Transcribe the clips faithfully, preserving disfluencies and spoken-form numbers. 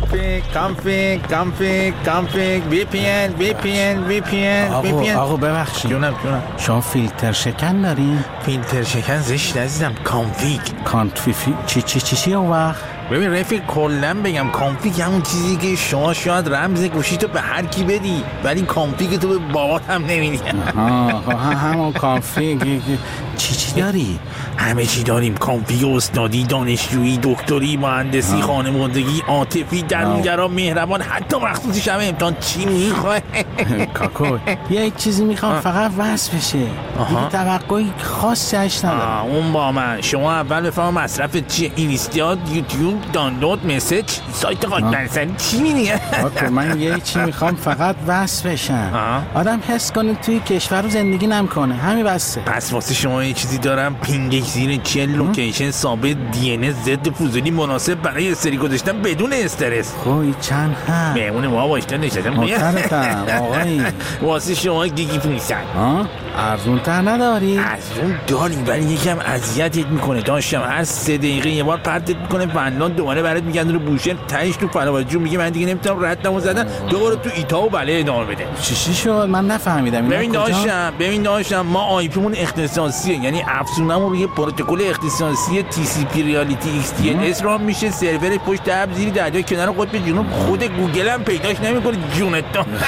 کانفیگ کانفیگ کانفیگ کانفیگ وی پی ان وی پی ان وی پی ان وی پی ان. آقا ببخشید جونم جونم. شما فیلتر شکن دارین؟ فیلتر شکن زشت عزیزم. کانفیگ کانفیگ چی چی چی چی اون وقت؟ ببین رفیق کلن بگم کانفیگ همون چیزی که شما شاید رمز گوشیتو به هر کی بدی ولی کانفیگ تو به بابات هم نمیدی. آها همون کانفیگ چی چی داری؟ همه چی داریم. کانفیگ استادی، دانشجویی، دکتری، مهندسی، خانوادگی، عاطفی، درونگرا، مهربان، حتی مخصوصش هم امتحان. چی میخوای؟ کاکو یه چیزی میخوام فقط وصل بشه. دیگه توقعی خاصی ازش ندارم. اون با من. شما اول بفهم مصرفت چیه. اینستاد، یوتیوب، دانلود، مسیج، سایت قاطبرسری چی میگه؟ کاکو من یه چی میخوام فقط وصل بشم. آدم حس کنه توی کشور رو زندگی نمیکنه. همین بسه. پس واسه شما یه چیزی دارم. پینگش زیر چهل لوکیشن ثابت، دی ان اس ضد فضولی مناسب برای استری گذاشتن بدون استرس. خوی چند هم مهمون ما باشته نشدم. محترمتم آقایی. واسه شما گیگی پونصد. ها ارزون تر نداری؟ ارزون داریم ولی یکم اذیتت میکنه. داشتم هر سه دقیقه یه بار پرتت میکنه فنلاند، دوباره برات میگن رو بوشهر، تهش تو فلوجو میگه من دیگه نمیتونم ردمو زدن، دوباره تو ایتا و بله ادامه بده. چی چی شد؟ من نفهمیدم. ببین داشتم ببین داشتم ما آیپیمون اختصاصیه، یعنی افزونمون روی پروتکل اختصاصی تی سی پی ریالیتی ایکس تی ال اس رام میشه. سرور پشت اب زیر دریای کنار قطب جنوب. خود گوگل هم پیداش نمیکنه. جونت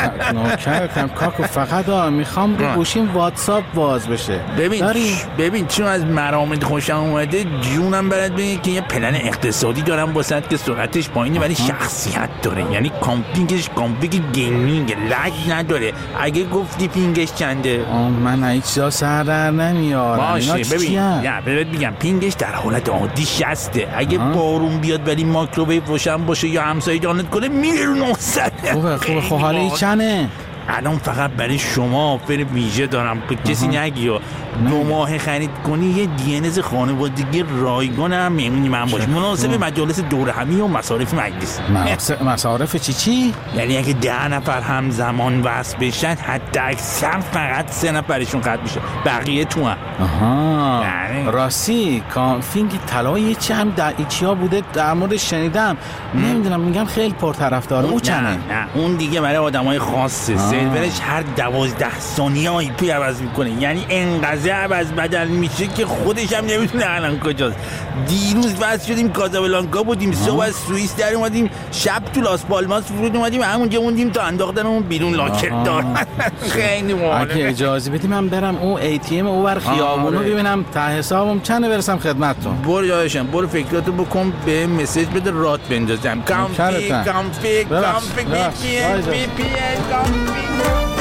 نوکرتم کاکو. فقط میخوام رو گوشیم واتساپ باز بشه. ببین داری؟ ببین چون از مرامت خوشم اومده جونم برات بگم که یه پلن اقتصادی دارم واسط که سرعتش پایینه ولی شخصیت داره. یعنی کامپینگش کامپینگ گیمینگ، لگ نداره. اگه گفتی پینگش چنده؟ من هیچ جا سر در نمیارم. باشه ببین یا ببین میگم پینگش در حالت عادی شصته. اگه آه. بارون بیاد ولی مایکروویو روشن باشه یا همسایه دانت کنه میره نهصد. خوبه خوبه. خب حالا چنه؟ الان فقط برای شما آفر ویژه دارم که کسی نگی و دو ماه خرید کنی یه دی ان اس خانوادگی رایگان هم میمونی من باش مناسب مجالس دوره همی و مصارف مجلس. مصارف چی چی؟ یعنی اگه ده نفر همزمان وصل بشن حتی اکثر فقط سه نفرشون قطع میشه، بقیه تو هم. آها یعنی راستی کانفیگ طلای چی هم در ایچیا بوده در مورد شنیدم. نمیدونم میگن خیلی پرطرفدار. او چنه؟ نه اون دیگه برای آدمای خاصه. سرورش هر دوازده ثانیه آی پی عوض میکنه. یعنی انقدر عوض بدل میشه که خودش هم نمیتونه الان کجاست. دیروز واسه شدیم کازابلانکا بودیم، صبح از سوئیس در اومدیم، شب تو لاس پالماس فرود اومدیم، همونجا موندیم تا انداختنمون بیرون لاکر دار. خیلی مهمه. اگه اجازه بدی من برم اون ای تی ام اونور خیابونو ببینم ته حسابم چنده برسم خدمتتون. برو یادشم برو فکراتو بکن به مسیج بده رات بندازم. کانفیگ کانفیگ کانفیگ وی پی ان وی پی ان کانفیگ.